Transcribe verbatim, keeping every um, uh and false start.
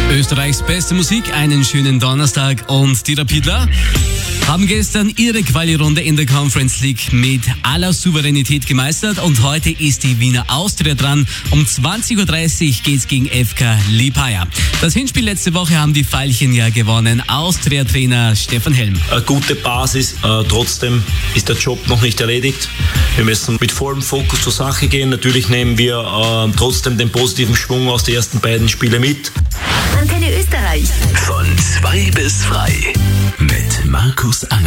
Österreichs beste Musik, einen schönen Donnerstag, und die Rapidler haben gestern ihre Quali-Runde in der Conference League mit aller Souveränität gemeistert, und heute ist die Wiener Austria dran. Um zwanzig Uhr dreißig geht's gegen F K Liepāja. Das Hinspiel letzte Woche haben die Veilchen ja gewonnen. Austria-Trainer Stefan Helm. Eine gute Basis, äh, trotzdem ist der Job noch nicht erledigt. Wir müssen mit vollem Fokus zur Sache gehen. Natürlich nehmen wir äh, trotzdem den positiven Schwung aus den ersten beiden Spielen mit. Antenne Österreich. Von zwei bis frei mit Markus Anger.